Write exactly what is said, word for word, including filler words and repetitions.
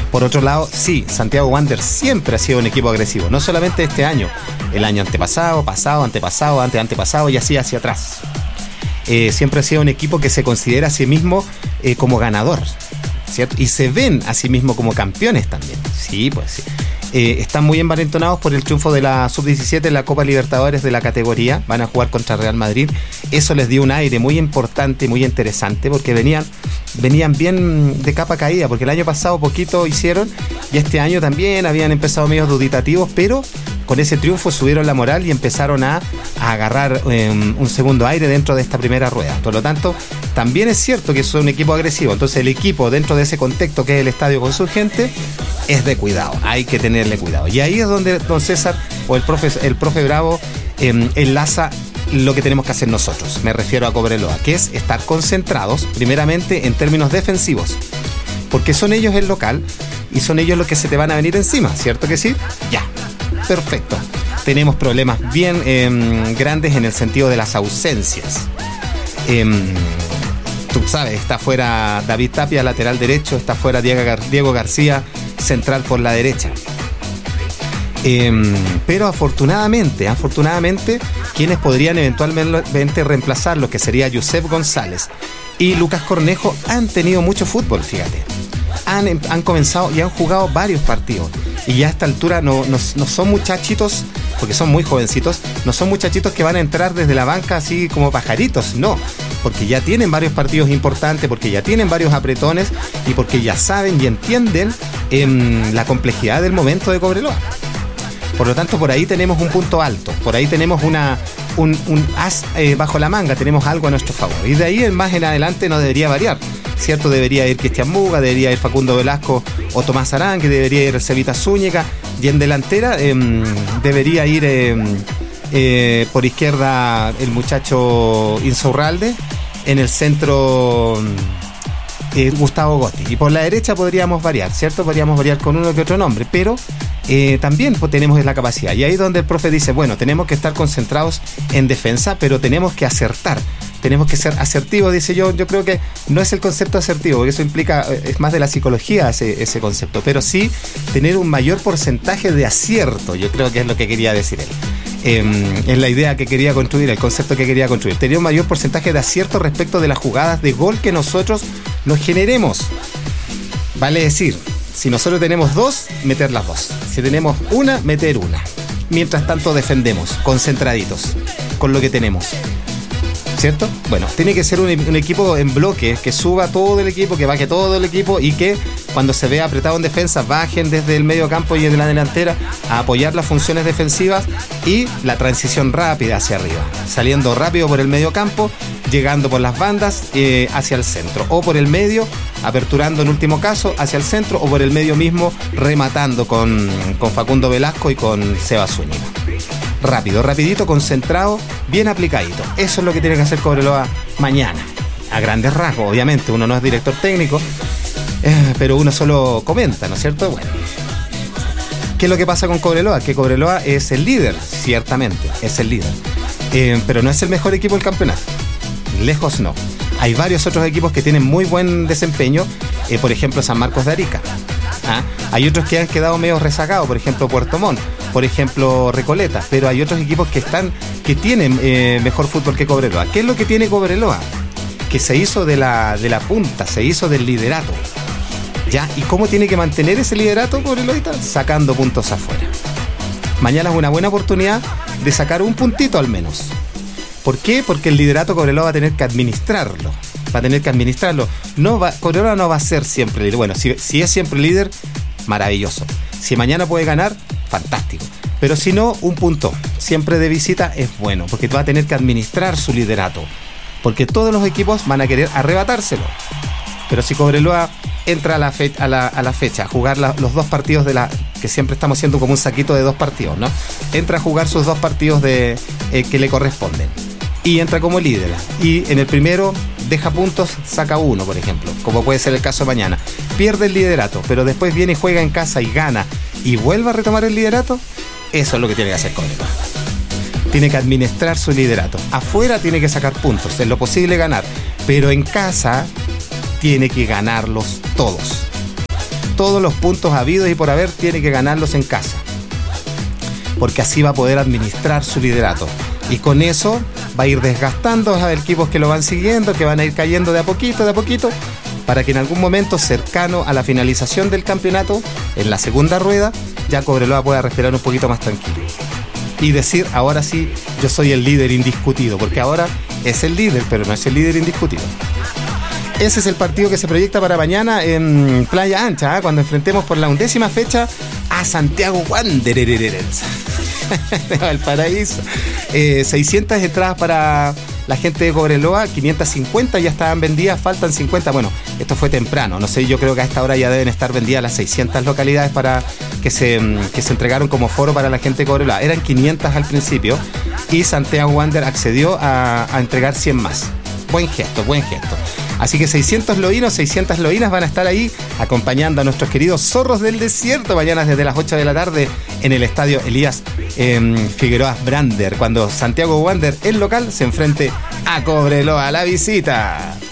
Por otro lado, sí, Santiago Wanderers siempre ha sido un equipo agresivo, no solamente este año, el año antepasado, pasado, antepasado, ante antepasado y así hacia atrás. Eh, siempre ha sido un equipo que se considera a sí mismo eh, como ganador, ¿cierto? Y se ven a sí mismo como campeones también. Sí, pues sí. Eh, están muy envalentonados por el triunfo de la sub diecisiete en la Copa Libertadores de la categoría. Van a jugar contra Real Madrid. Eso les dio un aire muy importante, muy interesante, porque venían, venían bien de capa caída, porque el año pasado poquito hicieron y este año también habían empezado medio duditativos, pero con ese triunfo subieron la moral y empezaron a, a agarrar eh, un segundo aire dentro de esta primera rueda. Por lo tanto, también es cierto que es un equipo agresivo. Entonces el equipo, dentro de ese contexto que es el estadio con su gente, es de cuidado. Hay que tenerle cuidado. Y ahí es donde don César o el profe, el profe Bravo eh, enlaza lo que tenemos que hacer nosotros. Me refiero a Cobreloa, que es estar concentrados primeramente en términos defensivos. Porque son ellos el local y son ellos los que se te van a venir encima, ¿cierto que sí? Ya. Perfecto. Tenemos problemas bien eh, grandes en el sentido de las ausencias. Eh, tú sabes, está fuera David Tapia, lateral derecho, está fuera Diego, Gar- Diego García, central por la derecha. Eh, pero afortunadamente, afortunadamente, quienes podrían eventualmente reemplazarlo, que sería Josep González y Lucas Cornejo, han tenido mucho fútbol, fíjate. Han, han comenzado y han jugado varios partidos. Y ya a esta altura no, no, no son muchachitos, porque son muy jovencitos, no son muchachitos que van a entrar desde la banca así como pajaritos, no. Porque ya tienen varios partidos importantes, porque ya tienen varios apretones y porque ya saben y entienden eh, la complejidad del momento de Cobreloa. Por lo tanto, por ahí tenemos un punto alto, por ahí tenemos una, un, un as eh, bajo la manga, tenemos algo a nuestro favor. Y de ahí en más en adelante no debería variar, ¿cierto? Debería ir Cristian Muga, debería ir Facundo Velasco o Tomás Arán, que debería ir Cevita Zúñiga. Y en delantera eh, debería ir eh, eh, por izquierda el muchacho Insaurralde, en el centro eh, Gustavo Gotti. Y por la derecha podríamos variar, ¿cierto? Podríamos variar con uno que otro nombre, pero Eh, también pues, tenemos la capacidad. Y ahí es donde el profe dice, bueno, tenemos que estar concentrados en defensa, pero tenemos que acertar. Tenemos que ser asertivos, dice yo. Yo creo que no es el concepto asertivo, porque eso implica, es más de la psicología ese, ese concepto, pero sí tener un mayor porcentaje de acierto. Yo creo que es lo que quería decir él. Eh, es la idea que quería construir, el concepto que quería construir. Tener un mayor porcentaje de acierto respecto de las jugadas de gol que nosotros nos generemos. Vale decir, si nosotros tenemos dos, meter las dos. Si tenemos una, meter una. Mientras tanto defendemos, concentraditos, con lo que tenemos. ¿Cierto? Bueno, tiene que ser un, un equipo en bloque, que suba todo el equipo, que baje todo el equipo y que cuando se vea apretado en defensa, bajen desde el medio campo y desde la delantera a apoyar las funciones defensivas y la transición rápida hacia arriba. Saliendo rápido por el medio campo, llegando por las bandas eh, hacia el centro. O por el medio, aperturando en último caso hacia el centro, o por el medio mismo, rematando con, con Facundo Velasco y con Seba Zúñiga. Rápido, rapidito, concentrado, bien aplicadito. Eso es lo que tiene que hacer Cobreloa mañana. A grandes rasgos, obviamente. Uno no es director técnico, eh, pero uno solo comenta, ¿no es cierto? Bueno. ¿Qué es lo que pasa con Cobreloa? Que Cobreloa es el líder, ciertamente, es el líder. Eh, pero no es el mejor equipo del campeonato. Lejos no. Hay varios otros equipos que tienen muy buen desempeño, eh, por ejemplo San Marcos de Arica. ¿Ah? Hay otros que han quedado medio rezagados, por ejemplo Puerto Montt, por ejemplo Recoleta, pero hay otros equipos que están que tienen eh, mejor fútbol que Cobreloa. ¿Qué es lo que tiene Cobreloa? Que se hizo de la, de la punta, se hizo del liderato. ¿Ya? ¿Y cómo tiene que mantener ese liderato Cobreloa? Sacando puntos afuera. Mañana es una buena oportunidad de sacar un puntito al menos. ¿Por qué? Porque el liderato Cobreloa va a tener que administrarlo. Va a tener que administrarlo. No va, Cobreloa no va a ser siempre líder. Bueno, si, si es siempre líder, maravilloso. Si mañana puede ganar, fantástico. Pero si no, un punto siempre de visita es bueno, porque va a tener que administrar su liderato. Porque todos los equipos van a querer arrebatárselo. Pero si Cobreloa entra a la, fe, a la, a la fecha a jugar la, los dos partidos de la... que siempre estamos haciendo como un saquito de dos partidos, ¿no? Entra a jugar sus dos partidos de eh, que le corresponden. Y entra como líder. Y en el primero deja puntos, saca uno, por ejemplo, como puede ser el caso mañana. Pierde el liderato, pero después viene y juega en casa y gana y vuelve a retomar el liderato. Eso es lo que tiene que hacer Cobreloa. Tiene que administrar su liderato. Afuera tiene que sacar puntos, en lo posible ganar. Pero en casa tiene que ganarlos todos. todos los puntos habidos y por haber, tiene que ganarlos en casa, porque así va a poder administrar su liderato. Y con eso va a ir desgastando a equipos que lo van siguiendo, que van a ir cayendo de a poquito, de a poquito, para que en algún momento cercano a la finalización del campeonato, en la segunda rueda, ya Cobreloa pueda respirar un poquito más tranquilo. Y decir, ahora sí, yo soy el líder indiscutido, porque ahora es el líder, pero no es el líder indiscutido. Ese es el partido que se proyecta para mañana en Playa Ancha, ¿eh? Cuando enfrentemos por la undécima fecha a Santiago Wanderers de Valparaíso. Eh, seiscientas entradas para la gente de Cobreloa, quinientas cincuenta ya estaban vendidas, faltan cincuenta. Bueno, esto fue temprano, no sé, yo creo que a esta hora ya deben estar vendidas las seiscientas localidades para que se, que se entregaron como foro para la gente de Cobreloa. Eran quinientas al principio y Santiago Wanderers accedió a, a entregar cien más. Buen gesto, buen gesto. Así que seiscientos loínos, seiscientas loínas van a estar ahí acompañando a nuestros queridos zorros del desierto mañana desde las ocho de la tarde en el estadio Elías eh, Figueroa Brander, cuando Santiago Wanderers, el local, se enfrente a Cobreloa, la visita.